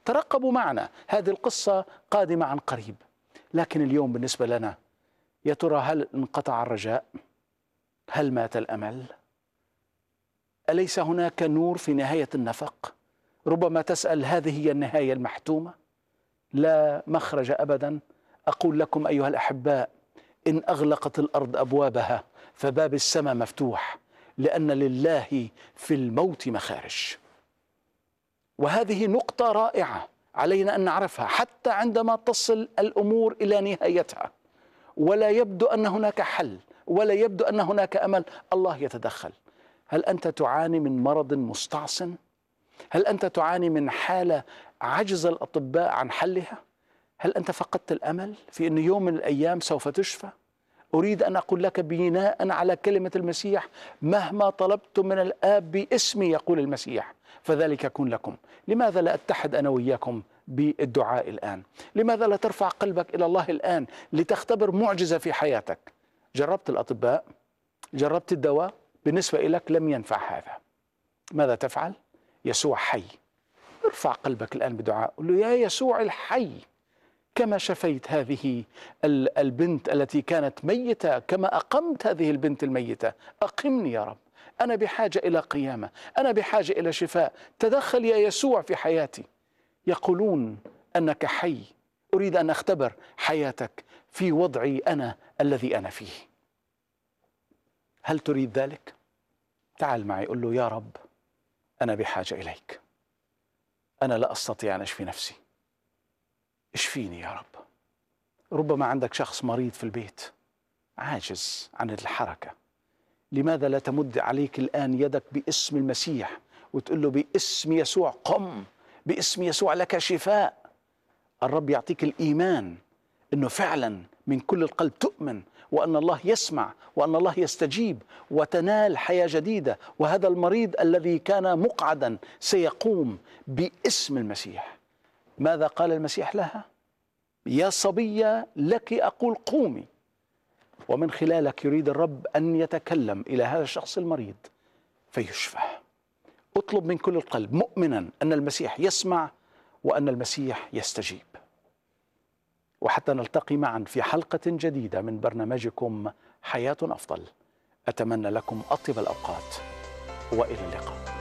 ترقبوا معنا، هذه القصة قادمة عن قريب. لكن اليوم بالنسبة لنا، يا ترى هل انقطع الرجاء؟ هل مات الأمل؟ أليس هناك نور في نهاية النفق؟ ربما تسأل، هذه هي النهاية المحتومة؟ لا مخرج أبدا. أقول لكم أيها الأحباء، إن أغلقت الأرض أبوابها فباب السماء مفتوح، لأن لله في الموت مخارج. وهذه نقطة رائعة علينا أن نعرفها، حتى عندما تصل الأمور إلى نهايتها ولا يبدو أن هناك حل ولا يبدو أن هناك أمل، الله يتدخل. هل أنت تعاني من مرض مستعصٍ؟ هل أنت تعاني من حالة عجز الأطباء عن حلها؟ هل أنت فقدت الأمل في أن يوم من الأيام سوف تشفى؟ أريد أن أقول لك بناء على كلمة المسيح: مهما طلبتم من الآب باسمي، يقول المسيح، فذلك يكون لكم. لماذا لا أتحد أنا وإياكم بالدعاء الآن؟ لماذا لا ترفع قلبك إلى الله الآن لتختبر معجزة في حياتك؟ جربت الأطباء، جربت الدواء، بالنسبة لك لم ينفع هذا. ماذا تفعل؟ يسوع حي. ارفع قلبك الآن بدعاء، قل له: يا يسوع الحي، كما شفيت هذه البنت التي كانت ميتة، كما أقمت هذه البنت الميتة، أقمني يا رب. أنا بحاجة إلى قيامة، أنا بحاجة إلى شفاء. تدخل يا يسوع في حياتي. يقولون أنك حي. أريد أن أختبر حياتك في وضعي أنا الذي أنا فيه. هل تريد ذلك؟ تعال معي، قل له: يا رب، أنا بحاجة إليك. أنا لا أستطيع أن أشفي نفسي، اشفيني يا رب. ربما عندك شخص مريض في البيت، عاجز عن الحركة. لماذا لا تمد عليك الآن يدك باسم المسيح وتقول له: باسم يسوع قم، باسم يسوع لك شفاء. الرب يعطيك الإيمان أنه فعلا من كل القلب تؤمن، وأن الله يسمع، وأن الله يستجيب، وتنال حياة جديدة. وهذا المريض الذي كان مقعدا سيقوم باسم المسيح. ماذا قال المسيح لها؟ يا صبية، لك أقول قومي. ومن خلالك يريد الرب أن يتكلم إلى هذا الشخص المريض فيشفى. اطلب من كل القلب مؤمنا أن المسيح يسمع وأن المسيح يستجيب. وحتى نلتقي معا في حلقة جديدة من برنامجكم حياة أفضل، أتمنى لكم أطيب الأوقات، وإلى اللقاء.